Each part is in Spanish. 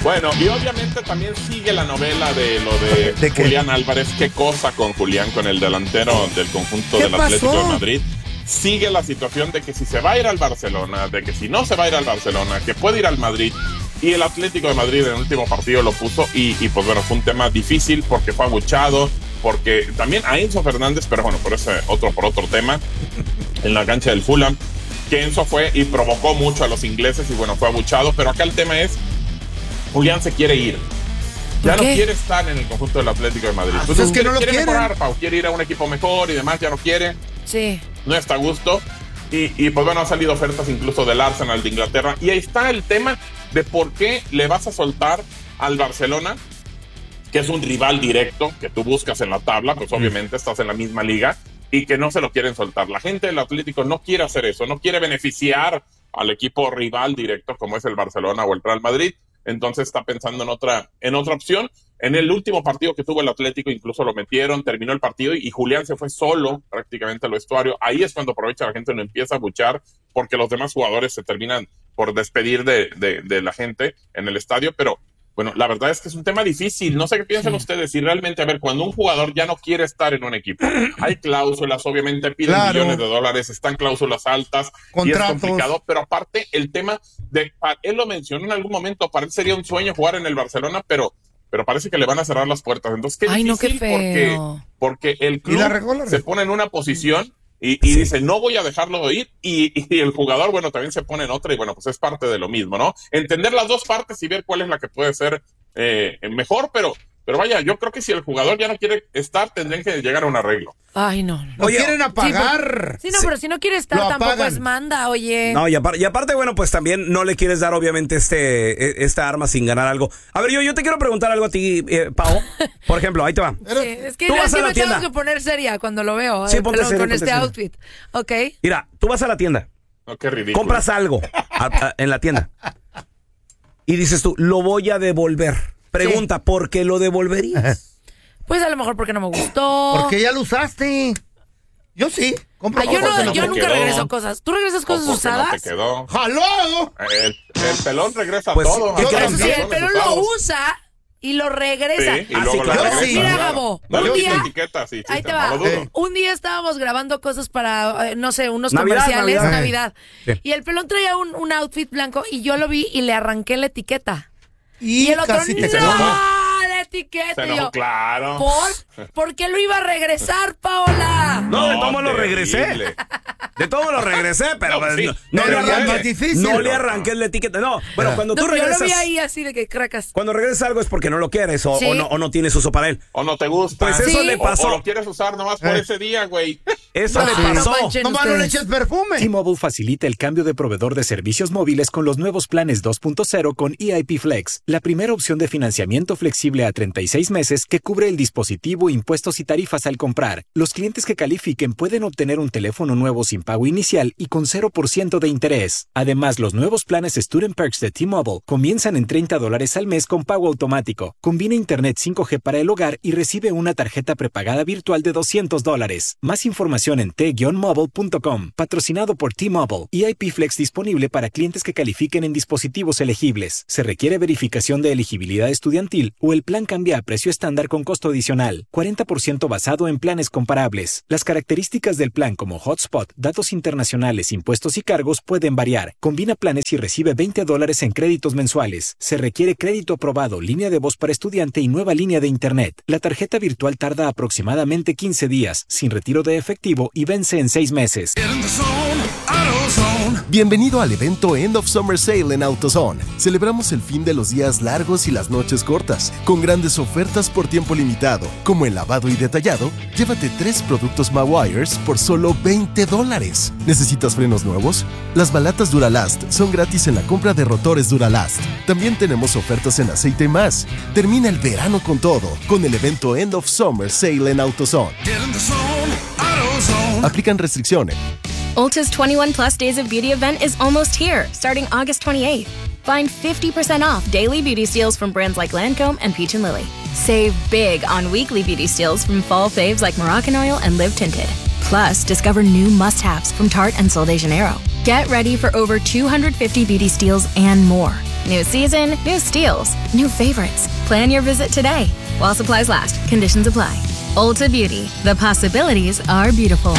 Bueno, y obviamente también sigue la novela de lo de Julián Álvarez. ¿Qué cosa con Julián, con el delantero del conjunto del Atlético de Madrid? Sigue la situación de que si se va a ir al Barcelona, de que si no se va a ir al Barcelona, que puede ir al Madrid. Y el Atlético de Madrid en el último partido lo puso y pues bueno, fue un tema difícil porque fue abuchado, porque también a Enzo Fernández, pero bueno, por otro tema, en la cancha del Fulham, que Enzo fue y provocó mucho a los ingleses y bueno, fue abuchado, pero acá el tema es, Julián se quiere ir. Ya no quiere estar en el conjunto del Atlético de Madrid. Pues es que no lo quiere mejorar, Pau, quiere ir a un equipo mejor y demás, ya no quiere. Sí. No está a gusto. Y pues bueno, han salido ofertas incluso del Arsenal de Inglaterra. Y ahí está el tema de por qué le vas a soltar al Barcelona, que es un rival directo que tú buscas en la tabla, pues obviamente estás en la misma liga, y que no se lo quieren soltar. La gente del Atlético no quiere hacer eso, no quiere beneficiar al equipo rival directo como es el Barcelona o el Real Madrid. Entonces está pensando en otra opción. En el último partido que tuvo el Atlético incluso lo metieron, terminó el partido y Julián se fue solo prácticamente al vestuario. Ahí es cuando aprovecha la gente, lo empieza a buchar porque los demás jugadores se terminan por despedir de la gente en el estadio. Pero bueno, la verdad es que es un tema difícil. No sé qué piensan ustedes. Si realmente, a ver, cuando un jugador ya no quiere estar en un equipo, hay cláusulas, obviamente piden millones de dólares, están cláusulas altas, contratos. Y es complicado. Pero aparte, el tema de, él lo mencionó en algún momento, para él sería un sueño jugar en el Barcelona, pero parece que le van a cerrar las puertas. Entonces, qué difícil, qué feo. Porque el club se pone en una posición y dice, no voy a dejarlo ir, y el jugador, bueno, también se pone en otra, y bueno, pues es parte de lo mismo, ¿no? Entender las dos partes y ver cuál es la que puede ser mejor, pero vaya, yo creo que si el jugador ya no quiere estar, tendrían que llegar a un arreglo. Ay, no. Lo quieren apagar. Sí, pero si no quiere estar, tampoco es manda, oye. No, y aparte, bueno, pues también no le quieres dar, obviamente, esta arma sin ganar algo. A ver, yo te quiero preguntar algo a ti, Pau. Por ejemplo, ahí te va. Sí, es que tú vas a la me tienda. tengo que poner seria cuando lo veo. Sí, ponte seria, con ponte este seria. outfit. Ok. Mira, tú vas a la tienda. No, qué ridículo. Compras algo en la tienda. Y dices tú, lo voy a devolver. Pregunta, ¿por qué lo devolverías? Pues a lo mejor porque no me gustó. Porque ya lo usaste. Yo sí. Yo nunca regreso cosas. ¿Tú regresas cosas usadas? No te quedó. ¡Jaló! El pelón regresa Pues, todo. Eso sí, el pelón lo usa y lo regresa. Sí, y luego lo regresa. Mira, Gabo, Dale un día... etiqueta, sí, ahí te va. no lo dudo. Un día estábamos grabando cosas para, no sé, unos Navidad, comerciales, Navidad. Sí. Y el pelón traía un outfit blanco y yo lo vi y le arranqué la etiqueta. Y el otro, casi te ¡no! enojó. La etiqueta. Se Y enojó, yo, claro. ¿Por qué lo iba a regresar, Paola? No, de todo lo regresé. terrible. De todo lo regresé, pero No, sí. no Pero le ya arranques. es más difícil. No le arranques la etiqueta. No, bueno, cuando tú No, yo regresas. lo vi ahí así de que cracas. Cuando regresas algo es porque no lo quieres o, Sí. o no tienes uso para él. O no te gusta. Pues eso Sí. le pasó. O lo quieres usar nomás por ese día, güey. Eso le No pasó. manchen No no le ustedes. eches perfume. T-Mobile facilita el cambio de proveedor de servicios móviles con los nuevos planes 2.0 con EIP Flex, la primera opción de financiamiento flexible a 36 meses que cubre el dispositivo, impuestos y tarifas al comprar. Los clientes que califiquen pueden obtener un teléfono nuevo sin pago inicial y con 0% de interés. Además, los nuevos planes Student Perks de T-Mobile comienzan en $30 al mes con pago automático. Combina Internet 5G para el hogar y recibe una tarjeta prepagada virtual de $200. Más información en t-mobile.com. Patrocinado por T-Mobile. EIP Flex disponible para clientes que califiquen en dispositivos elegibles. Se requiere verificación de elegibilidad estudiantil o el plan cambia a precio estándar con costo adicional. 40% basado en planes comparables. Las características del plan como hotspot, datos internacionales, impuestos y cargos pueden variar. Combina planes y recibe $20 en créditos mensuales. Se requiere crédito aprobado, línea de voz para estudiante y nueva línea de internet. La tarjeta virtual tarda aproximadamente 15 días, sin retiro de efectivo y vence en 6 meses. Bienvenido al evento End of Summer Sale en AutoZone. Celebramos el fin de los días largos y las noches cortas, con grandes ofertas por tiempo limitado, como el lavado y detallado. Llévate 3 productos Mawires por solo $20. ¿Necesitas frenos nuevos? Las balatas Duralast son gratis en la compra de rotores Duralast. También tenemos ofertas en aceite y más. Termina el verano con todo, con el evento End of Summer Sale en AutoZone. Aplican restricciones. Ulta's 21 Plus Days of Beauty event is almost here, starting August 28th. Find 50% off daily beauty steals from brands like Lancome and Peach & Lily. Save big on weekly beauty steals from fall faves like Moroccan Oil and Live Tinted. Plus, discover new must-haves from Tarte and Sol de Janeiro. Get ready for over 250 beauty steals and more. New season, new steals, new favorites. Plan your visit today. While supplies last, conditions apply. Ulta Beauty, the possibilities are beautiful.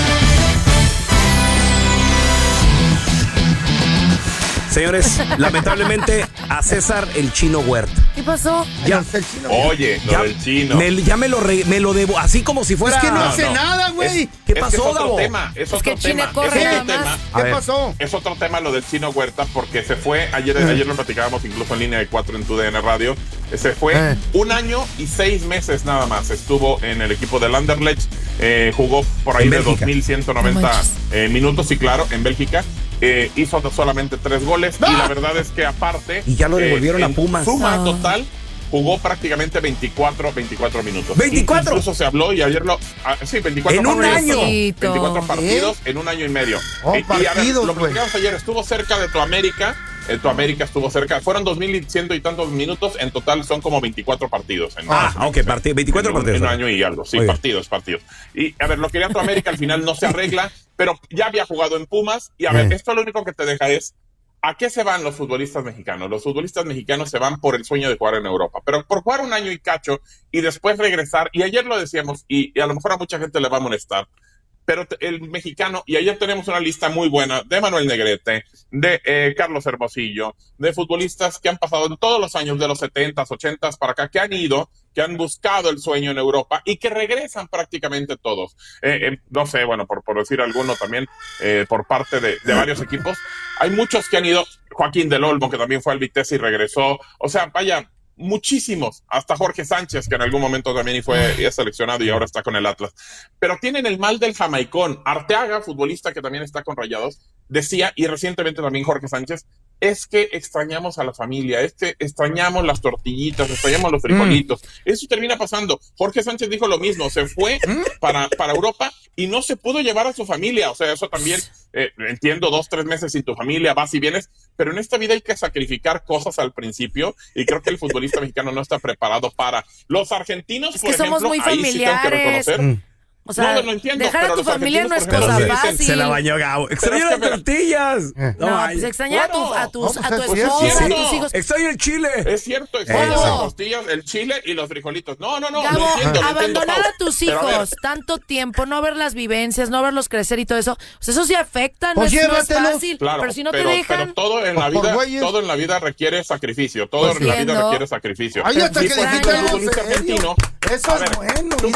Señores, lamentablemente a César el Chino Huerta. ¿Qué pasó? Ya, Oye, lo del chino. ya me lo debo, así como si fuera. Es que no hace nada, güey. ¿Qué Es pasó, que es otro Gabo? tema, es Es otro que China tema. corre Es nada otro más. tema. ¿Qué ver. pasó? Es otro tema lo del Chino Huerta porque se fue, ayer lo platicábamos incluso en línea de 4 en tu DN Radio, se fue 1 año y 6 meses nada más, estuvo en el equipo del Anderlecht, jugó por ahí En de Bélgica. 2.190 minutos, y claro, en Bélgica. Hizo solamente 3 goles y la verdad es que aparte Y ya lo devolvieron a en Pumas. suma total jugó prácticamente 24 minutos. ¿24? Incluso se habló y ayer sí, 24 En un partidos. año. 24 partidos en 1 año y medio. Oh, y a ver, partidos, lo güey. platicamos ayer, estuvo cerca de tu América. Tu América estuvo cerca. Fueron 2.100 y tantos minutos. En total son como 24 partidos. Ok, 24 partidos. En un año y algo. Sí, Muy bien. partidos. Y a ver, lo quería tu América, al final no se arregla, pero ya había jugado en Pumas. Y a ver, esto lo único que te deja es, ¿a qué se van los futbolistas mexicanos? Los futbolistas mexicanos se van por el sueño de jugar en Europa, pero por jugar 1 año y cacho y después regresar. Y ayer lo decíamos, y a lo mejor a mucha gente le va a molestar, pero el mexicano, y ayer tenemos una lista muy buena de Manuel Negrete, de Carlos Hermosillo, de futbolistas que han pasado en todos los años de los 70s, 80s para acá, que han ido, que han buscado el sueño en Europa y que regresan prácticamente todos. No sé, bueno, por decir alguno también, por parte de varios equipos, hay muchos que han ido. Joaquín del Olmo, que también fue al Vitesse y regresó. O sea, vaya, muchísimos, hasta Jorge Sánchez, que en algún momento también fue seleccionado y ahora está con el Atlas, pero tienen el mal del jamaicón. Arteaga, futbolista que también está con Rayados, decía, y recientemente también Jorge Sánchez, es que extrañamos a la familia, es que extrañamos las tortillitas, extrañamos los frijolitos. Eso termina pasando. Jorge Sánchez dijo lo mismo, se fue para Europa y no se pudo llevar a su familia. O sea, eso también, entiendo, 2-3 meses sin tu familia, vas y vienes, pero en esta vida hay que sacrificar cosas al principio y creo que el futbolista mexicano no está preparado para. Los argentinos, Es por que somos ejemplo, muy ahí sí tengo que familiares. reconocer. O sea, No, lo entiendo, dejar a pero tu los familia no es argentinos, por cosa ejemplo, fácil. Se la bañó Gabo. Extraño las tortillas. No, pues extrañar a tu pues es esposa, cierto. a tus hijos. Extraño el chile. Es cierto, extraño Gabo. las costillas, el chile y los frijolitos. No, Gabo, lo entiendo, abandonar Pau. a tus Pero a ver, hijos tanto tiempo, no ver las vivencias, no verlos crecer y todo eso, pues eso sí afecta, no Pues es llévatelos. fácil. claro, pero si no pero te dejan, pero todo en la Pues por vida, güeyes. todo en la vida requiere sacrificio. Todo Pues en la vida entiendo. requiere sacrificio. Ay, hasta Sí, que por le ejemplo, el quitan futbolista en serio. argentino. Eso A es ver, bueno, tú, mira.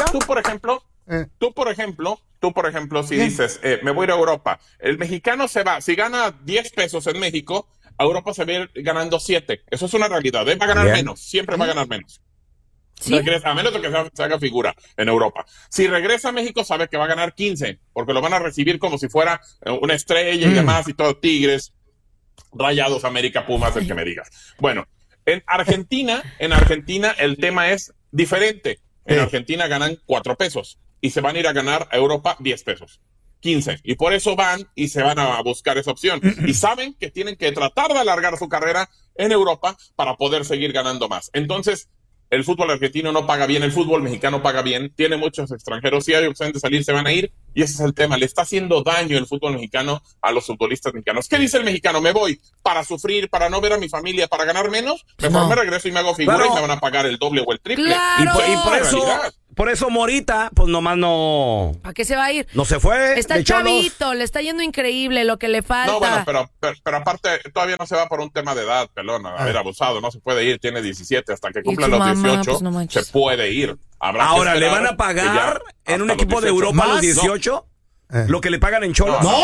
tú, por ejemplo, si dices, me voy a ir a Europa, el mexicano se va, si gana 10 pesos en México, a Europa se va a ir ganando 7. Eso es una realidad, va a ganar Bien. menos, siempre va a ganar menos. ¿sí? Regresa, a menos de que se haga figura en Europa. Si regresa a México, sabe que va a ganar 15, porque lo van a recibir como si fuera una estrella y demás, y todo, Tigres, Rayados, América, Pumas, el que me digas. Bueno, en Argentina el tema es diferente. En Argentina ganan 4 pesos y se van a ir a ganar a Europa 10 pesos. 15. Y por eso van y se van a buscar esa opción. Y saben que tienen que tratar de alargar su carrera en Europa para poder seguir ganando más. Entonces, el fútbol argentino no paga bien, el fútbol mexicano paga bien, tiene muchos extranjeros, si hay opción de salir se van a ir, y ese es el tema, le está haciendo daño el fútbol mexicano a los futbolistas mexicanos. ¿Qué dice el mexicano? ¿Me voy para sufrir, para no ver a mi familia, para ganar menos? Mejor No. me regreso y me hago figura Claro. y me van a pagar el doble o el triple. Claro. Y por eso, Realidad. por eso Morita, pues nomás no ¿Para qué se va a ir? se fue. Está de cholos. chavito, le está yendo increíble lo que le falta. No, bueno, pero aparte todavía no se va por un tema de edad, pelón, a ver, abusado, no se puede ir, tiene 17, hasta que cumpla su los mamá, 18 pues no manches. se puede ir. Habrá que Ahora, ¿le esperar van a pagar que ya en un hasta equipo los de 18. Europa a los ¿Más? 18? ¿Lo que le pagan en Cholos? ¿No?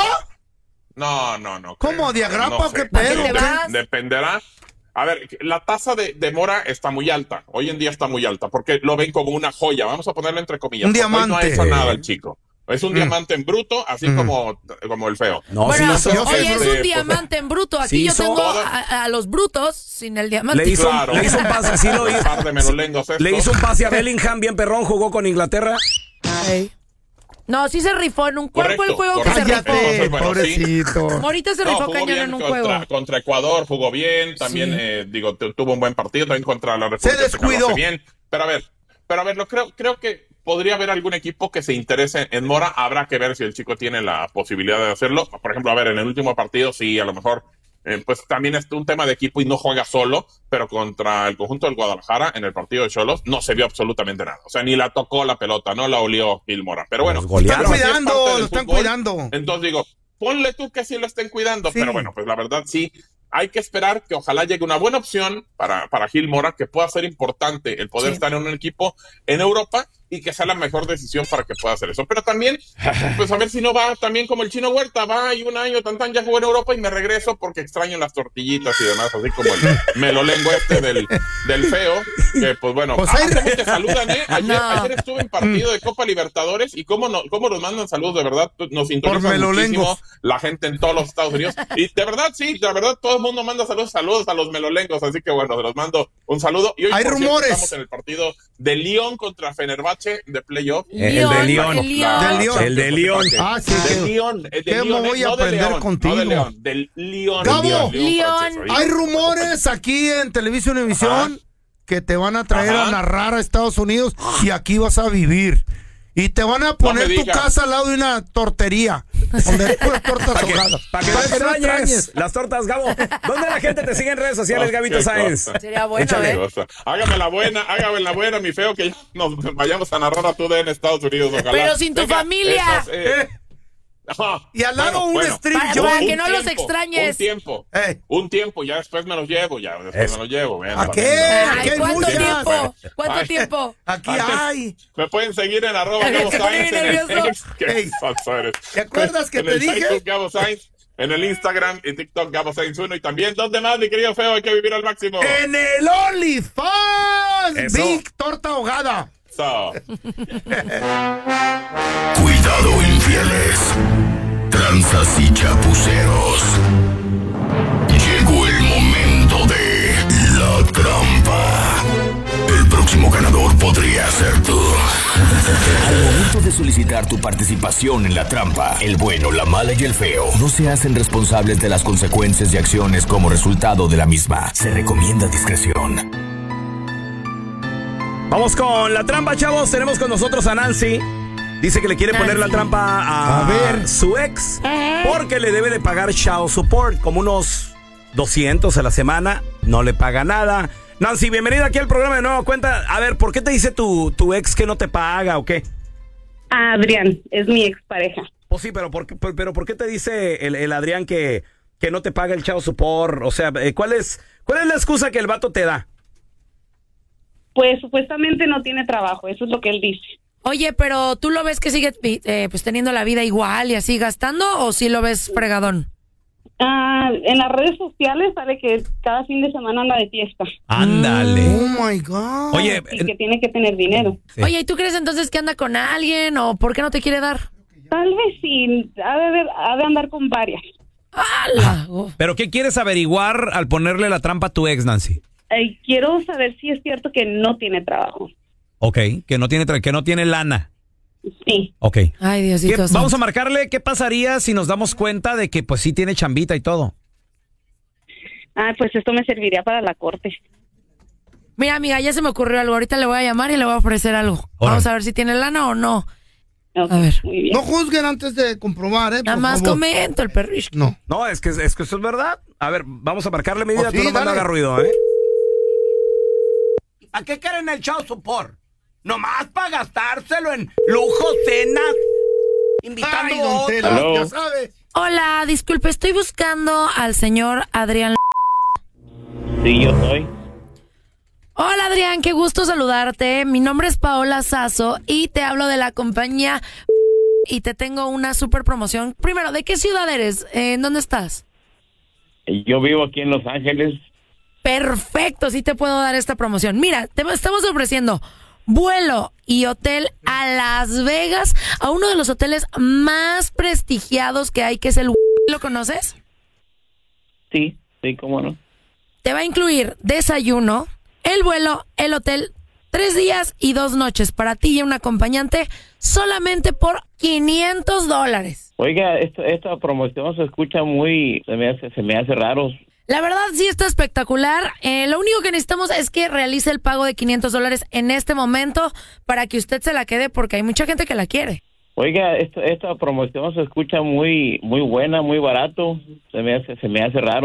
No. ¿Cómo? creo. ¿De agrapa No o qué sé. ¿Para qué pedo? te vas? Dependerá. A ver, la tasa de mora está muy alta. Hoy en día está muy alta porque lo ven como una joya. Vamos a ponerlo entre comillas. Un porque hoy no ha diamante. hecho nada el chico. Es un diamante en bruto, así como el feo. No, Bueno, sí, no, oye, es pues, un diamante en bruto. Aquí sí yo hizo- tengo todo. a los brutos sin el diamante. Le hizo, Claro. le hizo un pase, sí lo Un hizo. par de melolengos estos. Le hizo un pase a Bellingham, bien perrón, jugó con Inglaterra. Ey. No, sí se rifó en un cuerpo el Correcto, juego que se correcto. rifó. Cállate, Entonces, bueno, pobrecito. Morita se No, rifó jugó cañón bien en un contra, juego. contra Ecuador, jugó bien, también, tuvo un buen partido, también contra la República Se Checa lo descuidó. hace bien. Pero a ver, creo que podría haber algún equipo que se interese en Mora, habrá que ver si el chico tiene la posibilidad de hacerlo. Por ejemplo, a ver, en el último partido, sí, a lo mejor pues también es un tema de equipo y no juega solo, pero contra el conjunto del Guadalajara en el partido de Xolos no se vio absolutamente nada. O sea, ni la tocó la pelota, no la olió Gil Mora. Pero bueno, lo están cuidando. Entonces digo, ponle tú que sí lo estén cuidando, pero bueno, pues la verdad sí. Hay que esperar que ojalá llegue una buena opción para Gil Mora, que pueda ser importante el poder estar en un equipo en Europa y que sea la mejor decisión para que pueda hacer eso. Pero también, pues a ver si no va también como el Chino Huerta, va y un año ya jugué en Europa y me regreso porque extraño las tortillitas y demás, así como el melolengo del feo, que pues bueno, hace mucho que saludan, Ayer estuve en partido de Copa Libertadores y cómo nos mandan saludos, de verdad, nos sintoniza muchísimo la gente en todos los Estados Unidos. Y de verdad, sí, de verdad, todo el mundo manda saludos a los melolengos, así que bueno, los mando un saludo. Y hoy, hay rumores. Estamos en el partido de Lyon contra Fenerbahce de playoff. El de Lyon. El de Lyon. Ah, sí. De Lyon. ¿Qué me voy a aprender contigo? No de León, del Lyon. Gabo, Lyon. Hay rumores aquí en Televisión Univisión que te van a traer a narrar a Estados Unidos y aquí vas a vivir. Y te van a poner tu casa al lado de una tortería donde hay puras tortas ahogadas. Para que no extrañes las tortas, Gabo. ¿Dónde la gente te sigue en redes sociales, Gabito Sáenz? Sería bueno, Hágame la buena, mi feo, que nos vayamos a narrar a tu en Estados Unidos, ojalá. Pero sin tu familia. Y al lado un stream para que no los extrañes. Un tiempo, ya después me los llevo, ¿A qué? ¿Cuánto tiempo? Aquí hay. Me pueden seguir en @GaboSainz. ¿Te acuerdas que te dije? Facebook, Gabo Sainz, en el Instagram y TikTok, Gabo Sainz 1. Y también, ¿dónde más, mi querido feo? Hay que vivir al máximo. En el OnlyFans. Big Torta Ahogada. Cuidado, infieles, tranzas y chapuceros. Llegó el momento de la trampa. El próximo ganador podría ser tú. Al momento de solicitar tu participación en la trampa, el bueno, la mala y el feo no se hacen responsables de las consecuencias y acciones como resultado de la misma. Se recomienda discreción. Vamos con la trampa, chavos. Tenemos con nosotros a Nancy. Dice que le quiere poner la trampa a su ex porque le debe de pagar child support, como unos 200 a la semana. No le paga nada. Nancy, bienvenida aquí al programa de nueva cuenta. A ver, ¿por qué te dice tu ex que no te paga o qué? Adrián, es mi expareja. Oh, sí, pero ¿por qué te dice el Adrián que no te paga el child support? O sea, ¿cuál es la excusa que el vato te da? Pues supuestamente no tiene trabajo, eso es lo que él dice. Oye, pero ¿tú lo ves que sigue pues teniendo la vida igual y así gastando o sí lo ves fregadón? En las redes sociales sale que cada fin de semana anda de fiesta. Ándale. Oh my God. Oye, y que tiene que tener dinero. Sí. Oye, ¿y tú crees entonces que anda con alguien o por qué no te quiere dar? Tal vez sí, ha de andar con varias. ¡Hala! ¿Pero qué quieres averiguar al ponerle la trampa a tu ex, Nancy? Quiero saber si es cierto que no tiene trabajo. Ok, que no tiene lana. Sí. Ok. Ay, Diosito. Vamos a marcarle qué pasaría si nos damos cuenta de que pues sí tiene chambita y todo. Pues esto me serviría para la corte. Mira, amiga, ya se me ocurrió algo. Ahorita le voy a llamar y le voy a ofrecer algo. Vamos a ver si tiene lana o no. Okay, a ver. Muy bien. No juzguen antes de comprobar, Nada más comento el perrish. No, es que eso es verdad. A ver, vamos a marcarle mi vida. Sí, tú no hagas ruido, ¿eh? ¿A qué quieren el child support? Nomás para gastárselo en lujos, cenas, invitando a otros, ya sabes. Hola, disculpe, estoy buscando al señor Adrián. Sí, yo soy. Hola, Adrián, qué gusto saludarte. Mi nombre es Paola Sasso y te hablo de la compañía y te tengo una super promoción. Primero, ¿de qué ciudad eres? ¿En dónde estás? Yo vivo aquí en Los Ángeles. Perfecto, sí te puedo dar esta promoción. Mira, te estamos ofreciendo vuelo y hotel a Las Vegas, a uno de los hoteles más prestigiados que hay, que es el... ¿Lo conoces? Sí, cómo no. Te va a incluir desayuno, el vuelo, el hotel, 3 días y 2 noches para ti y un acompañante solamente por $500. Oiga, esta promoción se escucha se me hace raro. La verdad sí está espectacular. Lo único que necesitamos es que realice el pago de $500 en este momento para que usted se la quede porque hay mucha gente que la quiere. Oiga, esta promoción se escucha muy buena, muy barato. Se me hace raro.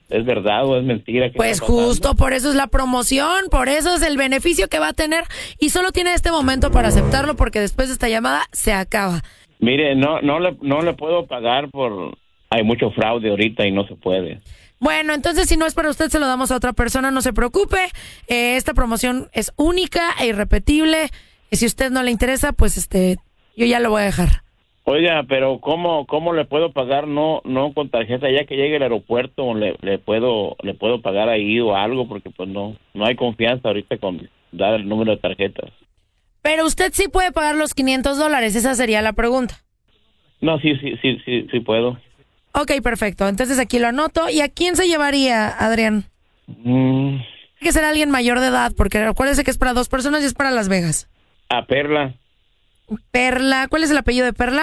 es verdad o es mentira. Pues justo por eso es la promoción, por eso es el beneficio que va a tener y solo tiene este momento para aceptarlo porque después de esta llamada se acaba. Mire, no le puedo pagar hay mucho fraude ahorita y no se puede. Bueno, entonces si no es para usted se lo damos a otra persona, no se preocupe. Esta promoción es única e irrepetible. Y si a usted no le interesa, pues yo ya lo voy a dejar. Oiga, pero ¿cómo le puedo pagar no con tarjeta? Ya que llegue al aeropuerto le puedo pagar ahí o algo porque pues no hay confianza ahorita con dar el número de tarjetas. Pero usted sí puede pagar los $500, esa sería la pregunta. No, sí puedo. Ok, perfecto. Entonces aquí lo anoto. ¿Y a quién se llevaría, Adrián? Tiene que ser alguien mayor de edad, porque acuérdese que es para 2 personas y es para Las Vegas. A Perla. Perla. ¿Cuál es el apellido de Perla?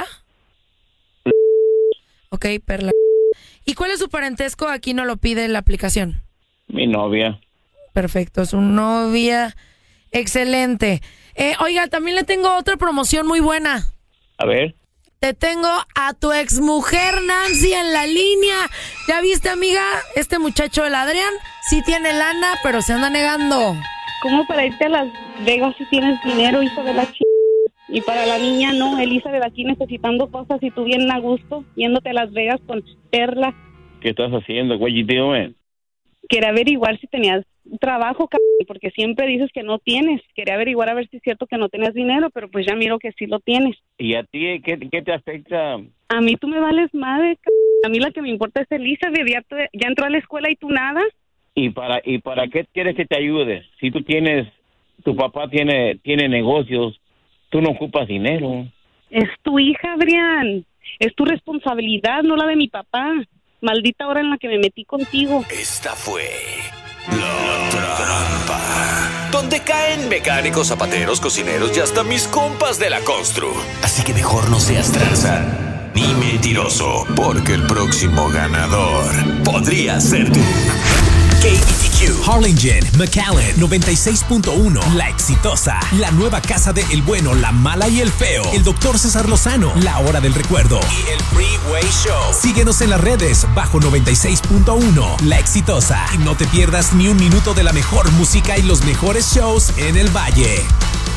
Ok, Perla. ¿Y cuál es su parentesco? Aquí no lo pide la aplicación. Mi novia. Perfecto, su novia. Excelente. Oiga, también le tengo otra promoción muy buena. A ver. Te tengo a tu exmujer Nancy en la línea. ¿Ya viste, amiga? Este muchacho, el Adrián, sí tiene lana, pero se anda negando. ¿Cómo para irte a Las Vegas si tienes dinero, hijo de la Y para la niña no, Elizabeth aquí necesitando cosas y tú bien a gusto, yéndote a Las Vegas con Perla. ¿Qué estás haciendo? What you doing? Quería averiguar si tenías trabajo, porque siempre dices que no tienes. Quería averiguar a ver si es cierto que no tenías dinero, pero pues ya miro que sí lo tienes. ¿Y a ti qué te afecta? A mí tú me vales madre, a mí la que me importa es Elizabeth, ya entró a la escuela y tú nada. ¿Y para qué quieres que te ayude? Si tu papá tiene negocios, tú no ocupas dinero. Es tu hija, Adrián. Es tu responsabilidad, no la de mi papá. Maldita hora en la que me metí contigo. Esta fue La Trampa, donde caen mecánicos, zapateros, cocineros y hasta mis compas de la constru. Así que mejor no seas tranza ni mentiroso, porque el próximo ganador podría ser tú. KBTQ, Harlingen, McAllen, 96.1, La Exitosa, la nueva casa de El Bueno, La Mala y El Feo, el Dr. César Lozano, La Hora del Recuerdo y el Freeway Show. Síguenos en las redes bajo 96.1, La Exitosa, y no te pierdas ni un minuto de la mejor música y los mejores shows en el Valle.